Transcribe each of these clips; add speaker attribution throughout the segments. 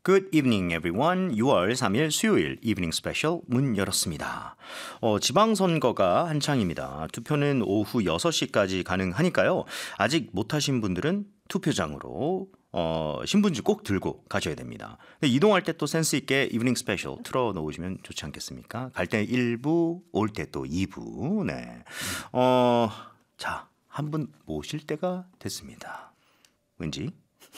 Speaker 1: Good evening, everyone. 6월 3일 수요일 이브닝 스페셜 문 열었습니다. 지방선거가 한창입니다. 투표는 오후 6시까지 가능하니까요. 아직 못하신 분들은 투표장으로 신분지 꼭 들고 가셔야 됩니다. 이동할 때 또 센스 있게 이브닝 스페셜 틀어놓으시면 좋지 않겠습니까? 갈 때 1부, 올 때 또 2부. 네. 자, 한 분 모실 때가 됐습니다. 왠지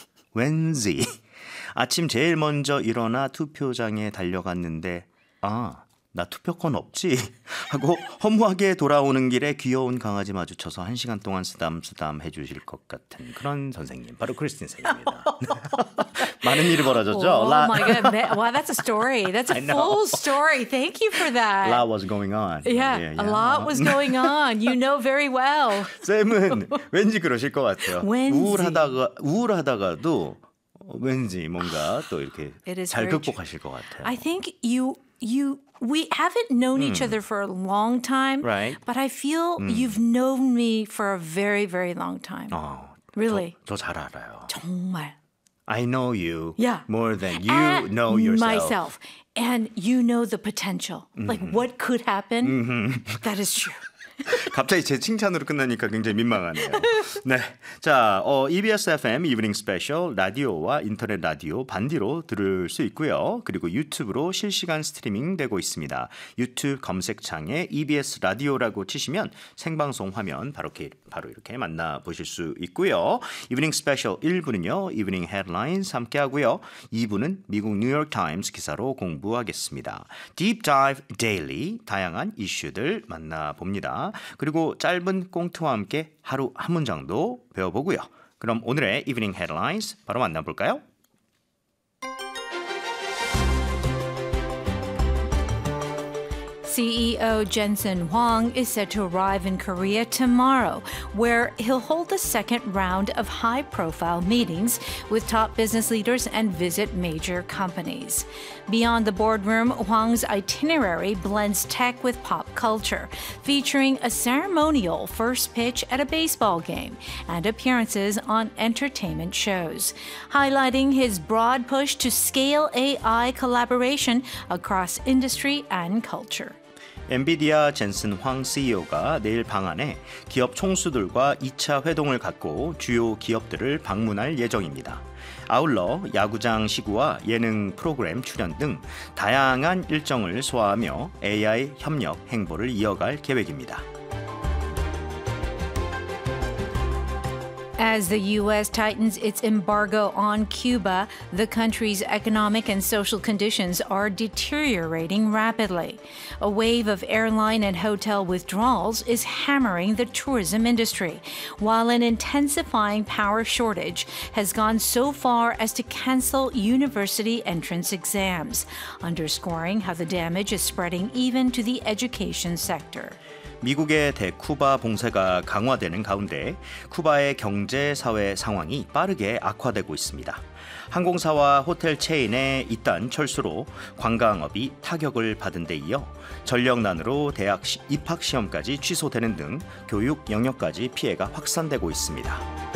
Speaker 1: 아침 제일 먼저 일어나 투표장에 달려갔는데 나 투표권 없지 하고 허무하게 돌아오는 길에 귀여운 강아지 마주쳐서 1시간 동안 쓰담쓰담 해주실 것 같은 그런 선생님, 바로 크리스틴 선생님입니다. 많은 일이 벌어졌죠?
Speaker 2: Oh my God. Wow, that's a story. That's a full story. Thank you for that.
Speaker 1: A lot was going on.
Speaker 2: Yeah, a lot was going on. You know very well.
Speaker 1: 쌤은 왠지 그러실 것 같아요.
Speaker 2: 왠지.
Speaker 1: 우울하다가도 왠지 뭔가 또 이렇게 잘 극복하실 것 같아요.
Speaker 2: I think we haven't known each other for a long time,
Speaker 1: right?
Speaker 2: But I feel you've known me for a very, very long time. Really?
Speaker 1: 저 잘 알아요.
Speaker 2: 정말.
Speaker 1: I know you
Speaker 2: Yeah.
Speaker 1: more than you know yourself.
Speaker 2: Myself. And you know the potential. Like what could happen. That is true.
Speaker 1: 갑자기 제 칭찬으로 끝나니까 굉장히 민망하네요. 네, 자, EBS FM 이브닝 스페셜 라디오와 인터넷 라디오 반디로 들을 수 있고요. 그리고 유튜브로 실시간 스트리밍 되고 있습니다. 유튜브 검색창에 EBS 라디오라고 치시면 생방송 화면 바로 이렇게 만나보실 수 있고요. 이브닝 스페셜 1부는요. 이브닝 헤드라인스 함께하고요. 2부는 미국 뉴욕 타임스 기사로 공부하겠습니다. Deep Dive Daily, 다양한 이슈들 만나봅니다. 그리고 짧은 꽁트와 함께 하루 한 문장도 배워보고요. 그럼 오늘의 이브닝 헤드라인스 바로 만나볼까요?
Speaker 2: CEO Jensen Huang is set to arrive in Korea tomorrow, where he'll hold the second round of high-profile meetings with top business leaders and visit major companies. Beyond the boardroom, Huang's itinerary blends tech with pop culture, featuring a ceremonial first pitch at a baseball game and appearances on entertainment shows, highlighting his broad push to scale AI collaboration across industry and culture.
Speaker 1: 엔비디아 젠슨 황 CEO가 내일 방한해 기업 총수들과 2차 회동을 갖고 주요 기업들을 방문할 예정입니다. 아울러 야구장 시구와 예능 프로그램 출연 등 다양한 일정을 소화하며 AI 협력 행보를 이어갈 계획입니다.
Speaker 2: As the U.S. tightens its embargo on Cuba, the country's economic and social conditions are deteriorating rapidly. A wave of airline and hotel withdrawals is hammering the tourism industry, while an intensifying power shortage has gone so far as to cancel university entrance exams, underscoring how the damage is spreading even to the education sector.
Speaker 1: 미국의 대쿠바 봉쇄가 강화되는 가운데 쿠바의 경제, 사회 상황이 빠르게 악화되고 있습니다. 항공사와 호텔 체인의 이딴 철수로 관광업이 타격을 받은 데 이어 전력난으로 대학 입학 시험까지 취소되는 등 교육 영역까지 피해가 확산되고 있습니다.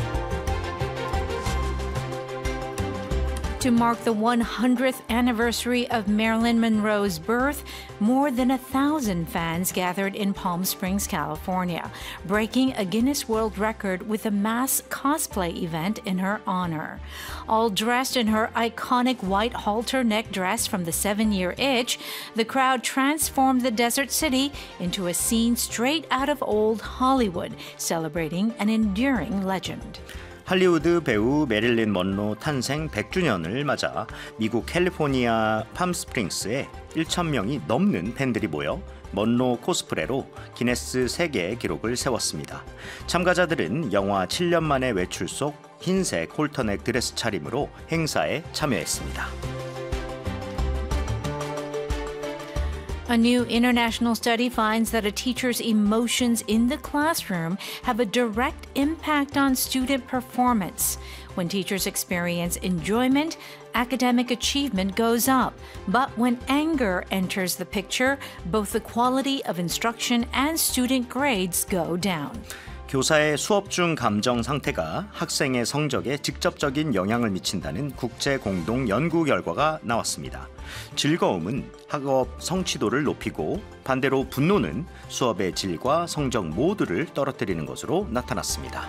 Speaker 2: To mark the 100th anniversary of Marilyn Monroe's birth, more than 1,000 fans gathered in Palm Springs, California, breaking a Guinness World Record with a mass cosplay event in her honor. All dressed in her iconic white halter neck dress from the 7-Year Itch, the crowd transformed the desert city into a scene straight out of old Hollywood, celebrating an enduring legend.
Speaker 1: 할리우드 배우 메릴린 먼로 탄생 100주년을 맞아 미국 캘리포니아 팜스프링스에 1,000명이 넘는 팬들이 모여 먼로 코스프레로 기네스 세계 기록을 세웠습니다. 참가자들은 영화 7년 만의 외출 속 흰색 홀터넥 드레스 차림으로 행사에 참여했습니다.
Speaker 2: A new international study finds that a teacher's emotions in the classroom have a direct impact on student performance. When teachers experience enjoyment, academic achievement goes up. But when anger enters the picture, both the quality of instruction and student grades go down.
Speaker 1: 교사의 수업 중 감정 상태가 학생의 성적에 직접적인 영향을 미친다는 국제 공동 연구 결과가 나왔습니다. 즐거움은 학업 성취도를 높이고 반대로 분노는 수업의 질과 성적 모두를 떨어뜨리는 것으로 나타났습니다.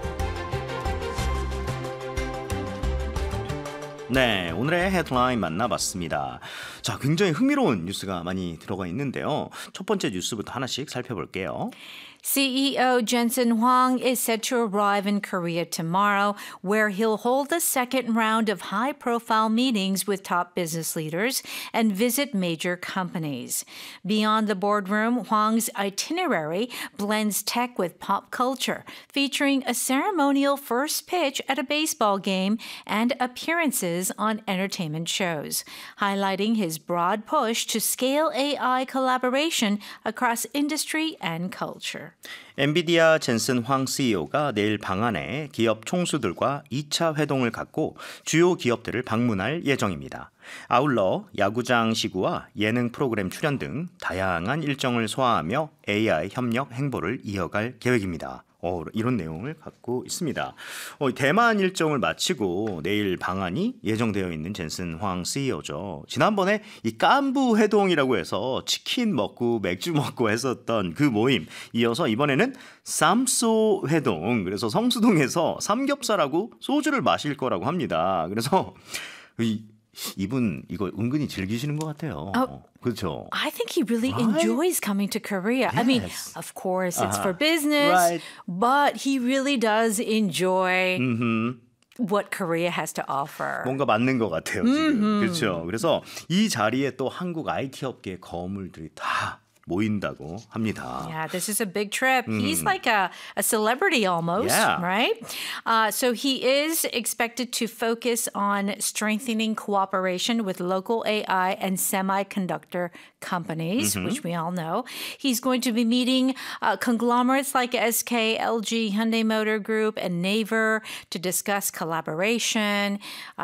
Speaker 1: 네, 오늘의 헤드라인 만나봤습니다. 자, 굉장히 흥미로운 뉴스가 많이 들어가 있는데요. 첫 번째 뉴스부터 하나씩 살펴볼게요.
Speaker 2: CEO Jensen Huang is set to arrive in Korea tomorrow, where he'll hold the second round of high-profile meetings with top business leaders and visit major companies. Beyond the boardroom, Huang's itinerary blends tech with pop culture, featuring a ceremonial first pitch at a baseball game and appearances on entertainment shows, highlighting his broad push to scale AI collaboration across industry and culture.
Speaker 1: 엔비디아 젠슨 황 CEO가 내일 방한해 기업 총수들과 2차 회동을 갖고 주요 기업들을 방문할 예정입니다. 아울러 야구장 시구와 예능 프로그램 출연 등 다양한 일정을 소화하며 AI 협력 행보를 이어갈 계획입니다. 이런 내용을 갖고 있습니다. 대만 일정을 마치고 내일 방한이 예정되어 있는 젠슨 황 CEO죠. 지난번에 이 깐부 회동이라고 해서 치킨 먹고 맥주 먹고 했었던 그 모임 이어서 이번에는 쌈소 회동, 그래서 성수동에서 삼겹살하고 소주를 마실 거라고 합니다. 그래서 이분 이거 은근히 즐기시는 것 같아요. 그렇죠.
Speaker 2: I think he really enjoys coming to Korea.
Speaker 1: Yes.
Speaker 2: I mean, of course, it's for business, but he really does enjoy what Korea has to offer.
Speaker 1: 뭔가 맞는 것 같아요, 지금. 그렇죠. 그래서 이 자리에 또 한국 IT 업계의 거물들이 다 모인다고 합니다.
Speaker 2: Yeah, this is a big trip. He's like a celebrity almost,
Speaker 1: Yeah.
Speaker 2: right? So he is expected to focus on strengthening cooperation with local AI and semiconductor companies, which we all know. He's going to be meeting conglomerates like SK, LG, Hyundai Motor Group, and Naver to discuss collaboration.